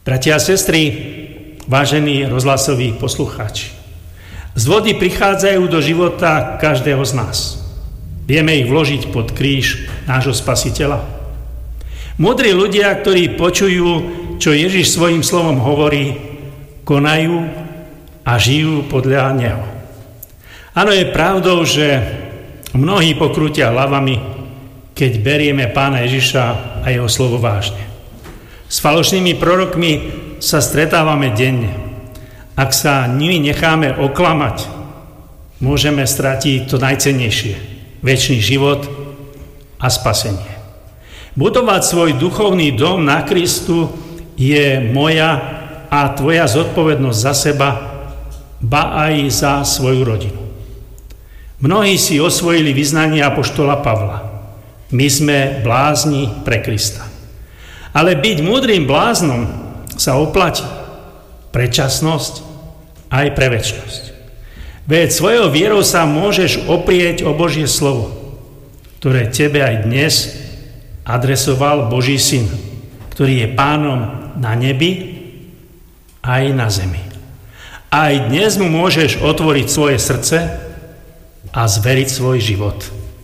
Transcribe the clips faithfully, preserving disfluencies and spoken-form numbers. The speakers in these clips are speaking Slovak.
Bratia a sestry, vážení rozhlasoví poslucháči, z vody prichádzajú do života každého z nás. Vieme ich vložiť pod kríž nášho Spasiteľa. Múdri ľudia, ktorí počujú, čo Ježiš svojím slovom hovorí, konajú a žijú podľa neho. Áno, je pravdou, že mnohí pokrútia hlavami, keď berieme Pána Ježiša a jeho slovo vážne. S falošnými prorokmi sa stretávame denne. Ak sa nimi necháme oklamať, môžeme stratiť to najcennejšie, večný život a spasenie. Budovať svoj duchovný dom na Kristu je moja a tvoja zodpovednosť za seba, ba aj za svoju rodinu. Mnohí si osvojili vyznanie apoštola Pavla. My sme blázni pre Krista. Ale byť múdrym bláznom sa oplatí pre časnosť aj pre večnosť. Veď svojou vierou sa môžeš oprieť o Božie slovo, ktoré tebe aj dnes adresoval Boží syn, ktorý je pánom na nebi aj na zemi. Aj dnes mu môžeš otvoriť svoje srdce a zveriť svoj život.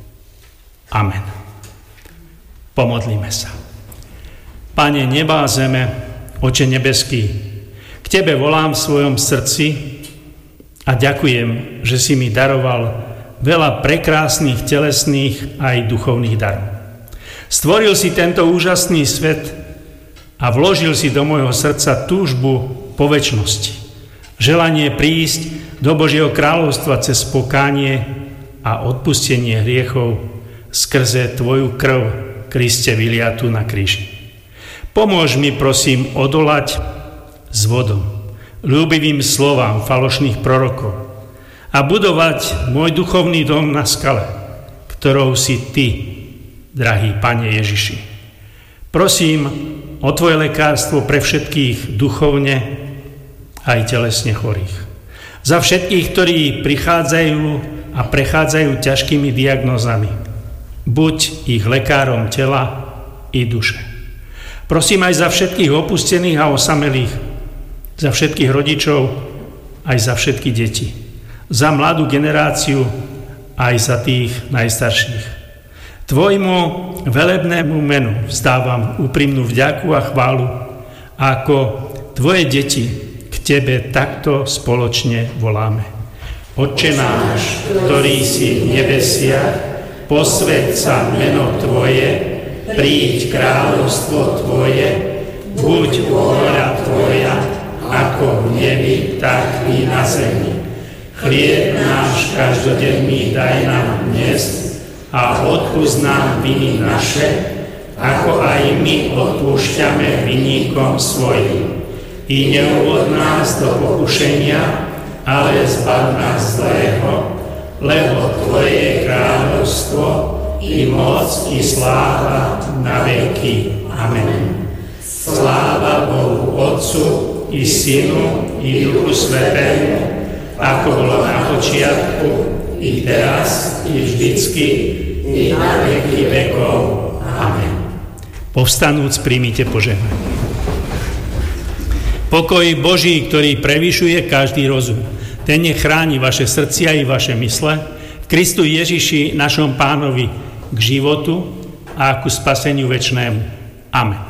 Amen. Pomodlíme sa. Pane neba a zeme, Oče nebeský, k Tebe volám v svojom srdci a ďakujem, že si mi daroval veľa prekrásnych telesných aj duchovných darov. Stvoril si tento úžasný svet a vložil si do môjho srdca túžbu po večnosti. Želanie prísť do Božieho kráľovstva cez pokánie a odpustenie hriechov skrze Tvoju krv, Kriste vyliatu na kríži. Pomôž mi, prosím, odolať s vodom, ľúbivým slovám falošných prorokov a budovať môj duchovný dom na skale, ktorou si Ty, drahý Pane Ježiši. Prosím o Tvoje lekárstvo pre všetkých duchovne aj telesne chorých. Za všetkých, ktorí prichádzajú a prechádzajú ťažkými diagnózami. Buď ich lekárom tela i duše. Prosím aj za všetkých opustených a osamelých, za všetkých rodičov, aj za všetky deti, za mladú generáciu, aj za tých najstarších. Tvojmu velebnému menu vzdávam úprimnú vďaku a chválu, ako Tvoje deti k Tebe takto spoločne voláme. Otče náš, ktorý si v nebesiach, posväť sa meno Tvoje, príď kráľovstvo Tvoje, buď vôľa Tvoja, ako v nebi, tak i na zemi. Chlieb náš každodenný daj nám dnes a odpusť nám viny naše, ako aj my odpúšťame vinníkom svojim. I neuvod nás do pokušenia, ale zbav nás zlého, lebo Tvoje je kráľovstvo, i moc, i sláva na veky. Amen. Sláva Bohu Otcu, i Synu, i Duchu Svätému, ako bolo na počiatku, i teraz, i vždycky, i na veky vekov. Amen. Povstanúc, príjmite požehnanie. Pokoj Boží, ktorý prevyšuje každý rozum, ten nech chráni vaše srdcia i vaše mysle v Kristu Ježiši, našom Pánovi, k životu a ku spaseniu večnému. Amen.